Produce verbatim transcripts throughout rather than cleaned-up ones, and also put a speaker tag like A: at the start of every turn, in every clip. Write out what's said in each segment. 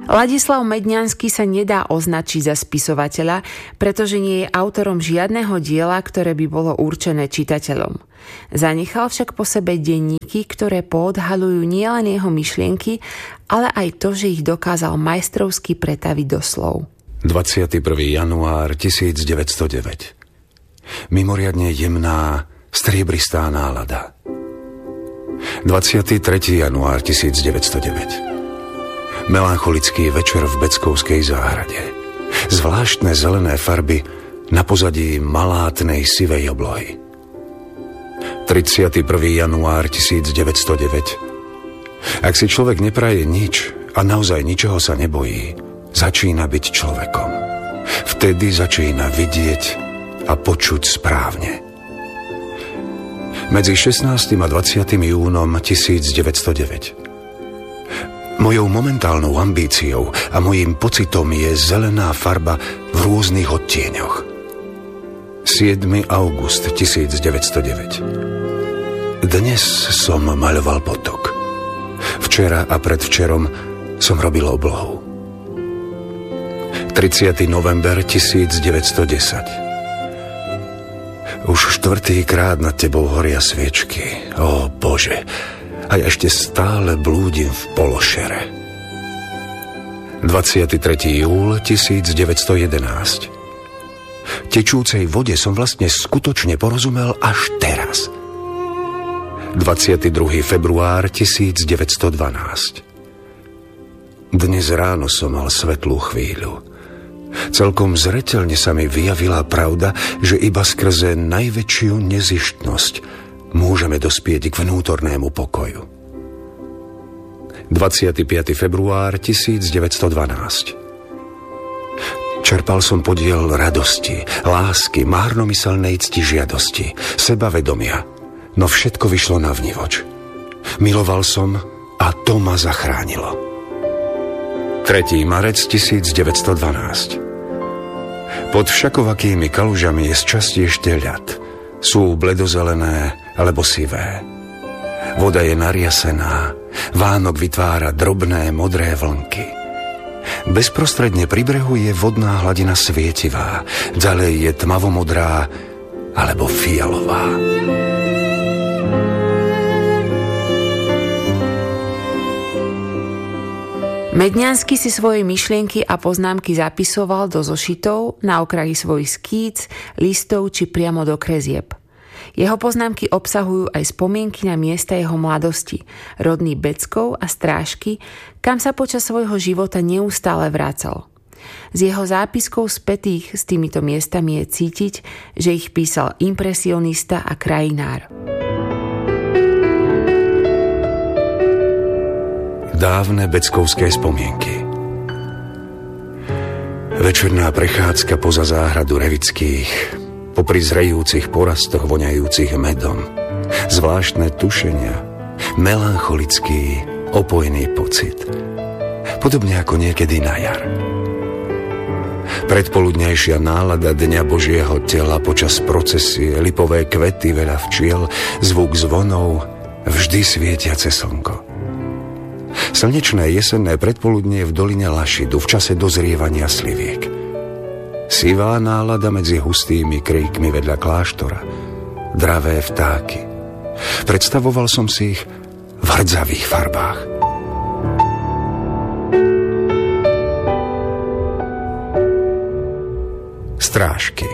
A: Ladislav Medňanský sa nedá označiť za spisovateľa, pretože nie je autorom žiadneho diela, ktoré by bolo určené čitateľom. Zanechal však po sebe denníky, ktoré poodhaľujú nielen jeho myšlienky, ale aj to, že ich dokázal majstrovsky pretaviť do slov.
B: dvadsiateho prvého januára tisícdeväťstodeväť. Mimoriadne jemná, striebristá nálada. dvadsiateho tretieho januára tisícdeväťstodeväť. Melancholický večer v Beckovskej záhrade. Zvláštne zelené farby na pozadí malátnej sivej oblohy. tridsiateho prvého januára tisícdeväťstodeväť. Ak si človek nepraje nič a naozaj ničoho sa nebojí, začína byť človekom. Vtedy začína vidieť a počuť správne. Medzi šestnástym a dvadsiatym júnom tisícdeväťstodeväť. Mojou momentálnou ambíciou a mojím pocitom je zelená farba v rôznych odtieňoch. siedmeho augusta tisícdeväťstodeväť. Dnes som maľoval potok. Včera a predvčerom som robil oblohu. tridsiateho november tisícdeväťstodesať. Už štvrtýkrát nad tebou horia sviečky. Ó Bože, a ja ešte stále blúdim v pološere. dvadsiateho tretieho júla tisícdeväťstojedenásť. Tečúcej vode som vlastne skutočne porozumel až teraz. dvadsiateho druhého februára tisícdeväťstodvanásť. Dnes ráno som mal svetlú chvíľu. Celkom zreteľne sa mi vyjavila pravda, že iba skrze najväčšiu nezištnosť môžeme dospieť k vnútornému pokoju. dvadsiateho piateho februára tisícdeväťstodvanásť. Čerpal som podiel radosti, lásky, márnomyselnej ctižiadosti, sebavedomia, no všetko vyšlo navnivoč. Miloval som a to ma zachránilo. tretieho marca tisícdeväťstodvanásť. Pod všakovakými kalužami je sčasti ešte ľad. Sú bledozelené alebo sivé. Voda je nariasená, Vánok vytvára drobné modré vlnky. Bezprostredne pri brehu je vodná hladina svietivá, ďalej je tmavomodrá alebo fialová.
A: Medňanský si svoje myšlienky a poznámky zapisoval do zošitov, na okraji svojich skíc, listov či priamo do kresieb. Jeho poznámky obsahujú aj spomienky na miesta jeho mladosti, rodný Beckov a Strážky, kam sa počas svojho života neustále vracal. Z jeho zápiskov spätých s týmito miestami je cítiť, že ich písal impresionista a krajinár.
B: Dávne beckovské spomienky. Večerná prechádzka poza záhradu Revických, popri zrejúcich porastoch voňajúcich medom, zvláštne tušenia, melancholický, opojný pocit. Podobne ako niekedy na jar. Predpoludnejšia nálada Dňa Božieho tela počas procesie, lipové kvety, veľa včiel, zvuk zvonov, vždy svietiace slnko. Slnečné jesenné predpoludnie v doline Lašidu v čase dozrievania sliviek. Sivá nálada medzi hustými kríkmi vedľa kláštora. Dravé vtáky. Predstavoval som si ich v hrdzavých farbách. Strážky.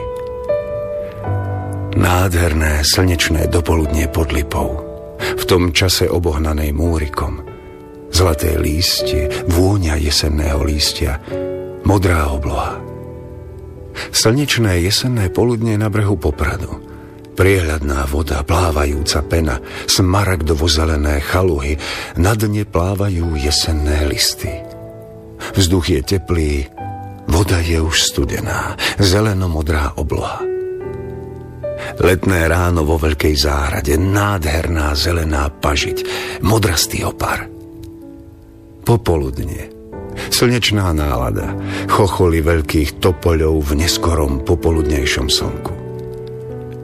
B: Nádherné slnečné dopoludnie pod lipou. V tom čase obohnanej múrikom. Zlaté lístie, vôňa jesenného lístia, modrá obloha. Slnečné jesenné poludnie na brehu Popradu. Priehľadná voda, plávajúca pena, smaragdovo-zelené chaluhy, na dne plávajú jesenné listy. Vzduch je teplý, voda je už studená, zeleno-modrá obloha. Letné ráno vo veľkej záhrade, nádherná zelená pažiť, modrastý opar. Popoludnie. Slnečná nálada, chocholy veľkých topoľov v neskorom popoludnejšom slnku.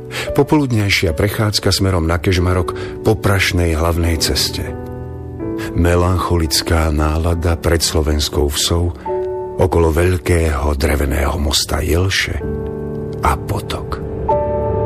B: Popoludnejšia prechádzka smerom na Kežmarok po prašnej hlavnej ceste. Melancholická nálada pred slovenskou vsou okolo veľkého dreveného mosta Jelše a potok.